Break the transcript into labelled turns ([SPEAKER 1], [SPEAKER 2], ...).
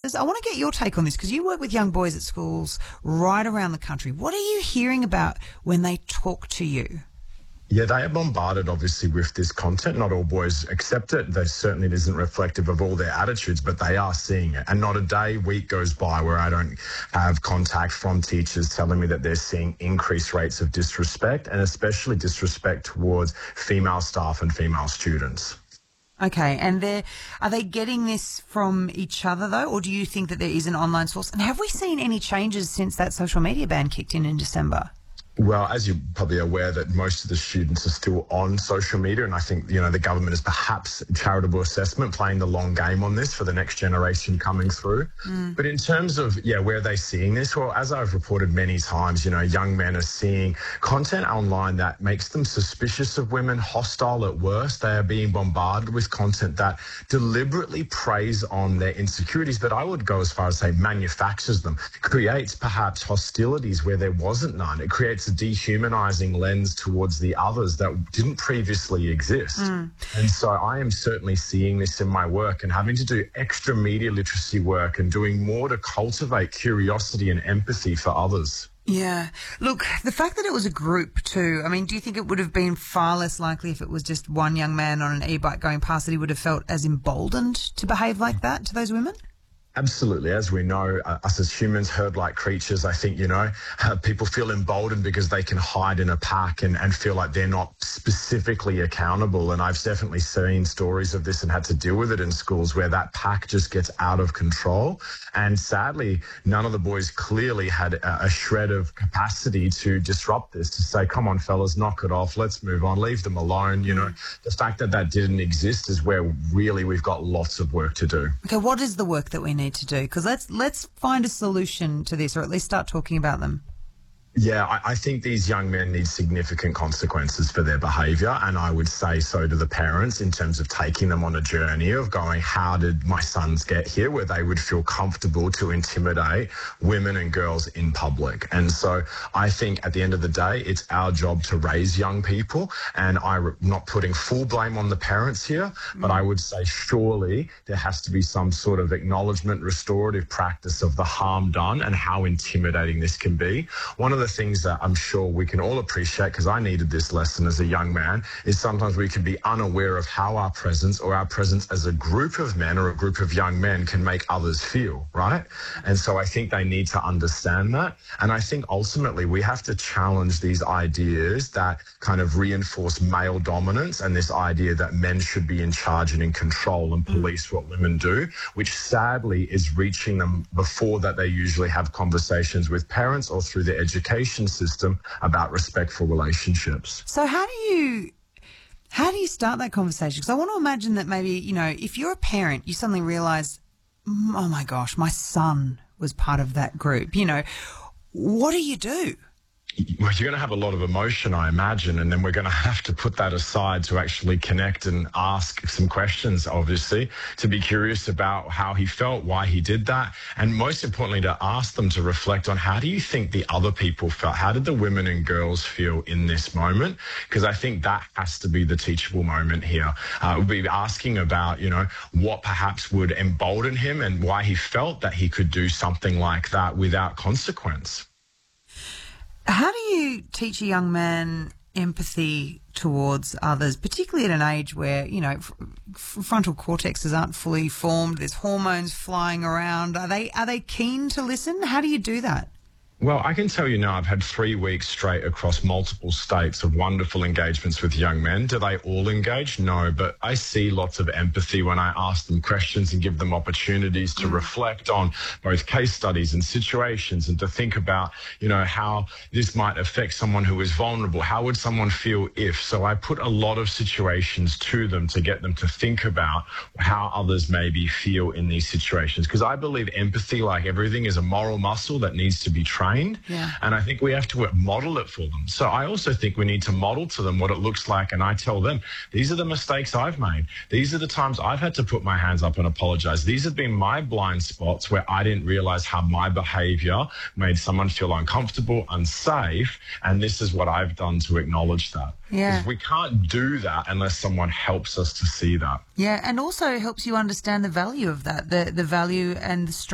[SPEAKER 1] Peppers, I want to get your take on this because you work with young boys at schools right around the country. What are you hearing about when they talk to you?
[SPEAKER 2] Yeah, they are bombarded, obviously, with this content. Not all boys accept it. They certainly isn't reflective of all their attitudes, but they are seeing it. And not a day, week goes by where I don't have contact from teachers telling me that they're seeing increased rates of disrespect, and especially disrespect towards female staff and female students.
[SPEAKER 1] Okay, and are they getting this from each other, though, or do you think that there is an online source? And have we seen any changes since that social media ban kicked in December?
[SPEAKER 2] Well, as you're probably aware that most of the students are still on social media, and I think, the government is perhaps charitable assessment playing the long game on this for the next generation coming through. But in terms of, where are they seeing this? Well, as I've reported many times, young men are seeing content online that makes them suspicious of women, hostile at worst. They are being bombarded with content that deliberately preys on their insecurities, but I would go as far as say manufactures them, creates perhaps hostilities where there wasn't none. It creates a dehumanizing lens towards the others that didn't previously exist. And so I am certainly seeing this in my work and having to do extra media literacy work and doing more to cultivate curiosity and empathy for others.
[SPEAKER 1] Yeah. Look, the fact that it was a group too, do you think it would have been far less likely if it was just one young man on an e-bike going past that he would have felt as emboldened to behave like that to those women?
[SPEAKER 2] Absolutely. As we know, us as humans, herd-like creatures, I think, people feel emboldened because they can hide in a pack and feel like they're not specifically accountable. And I've definitely seen stories of this and had to deal with it in schools where that pack just gets out of control. And sadly, none of the boys clearly had a shred of capacity to disrupt this, to say, come on, fellas, knock it off. Let's move on. Leave them alone. The fact that that didn't exist is where really we've got lots of work to do.
[SPEAKER 1] Okay, what is the work that we need to do? Because let's find a solution to this, or at least start talking about them.
[SPEAKER 2] Yeah, I think these young men need significant consequences for their behaviour, and I would say so to the parents in terms of taking them on a journey of going, how did my sons get here, where they would feel comfortable to intimidate women and girls in public. And so I think at the end of the day, it's our job to raise young people, and I'm not putting full blame on the parents here, but I would say surely there has to be some sort of acknowledgement, restorative practice of the harm done and how intimidating this can be. One of the things that I'm sure we can all appreciate, because I needed this lesson as a young man, is sometimes we can be unaware of how our presence as a group of men or a group of young men can make others feel, right? And so I think they need to understand that. And I think ultimately we have to challenge these ideas that kind of reinforce male dominance and this idea that men should be in charge and in control and police what women do, which sadly is reaching them before that they usually have conversations with parents or through their education system about respectful relationships.
[SPEAKER 1] So how do you start that conversation? Because I want to imagine that maybe, if you're a parent, you suddenly realise, oh my gosh, my son was part of that group. What do you do?
[SPEAKER 2] Well, you're going to have a lot of emotion, I imagine, and then we're going to have to put that aside to actually connect and ask some questions, obviously, to be curious about how he felt, why he did that, and most importantly, to ask them to reflect on how do you think the other people felt? How did the women and girls feel in this moment? Because I think that has to be the teachable moment here. We'll be asking about, what perhaps would embolden him and why he felt that he could do something like that without consequence.
[SPEAKER 1] How do you teach a young man empathy towards others, particularly at an age where, frontal cortexes aren't fully formed, there's hormones flying around? Are they keen to listen? How do you do that?
[SPEAKER 2] Well, I can tell you now, I've had 3 weeks straight across multiple states of wonderful engagements with young men. Do they all engage? No, but I see lots of empathy when I ask them questions and give them opportunities to reflect on both case studies and situations and to think about, how this might affect someone who is vulnerable. How would someone feel if? So I put a lot of situations to them to get them to think about how others maybe feel in these situations. Because I believe empathy, like everything, is a moral muscle that needs to be trained.
[SPEAKER 1] Yeah.
[SPEAKER 2] And I think we have to model it for them. So I also think we need to model to them what it looks like. And I tell them, these are the mistakes I've made. These are the times I've had to put my hands up and apologize. These have been my blind spots where I didn't realize how my behavior made someone feel uncomfortable, unsafe. And this is what I've done to acknowledge that.
[SPEAKER 1] Yeah.
[SPEAKER 2] Because we can't do that unless someone helps us to see that.
[SPEAKER 1] Yeah. And also helps you understand the value of that, the value and the strength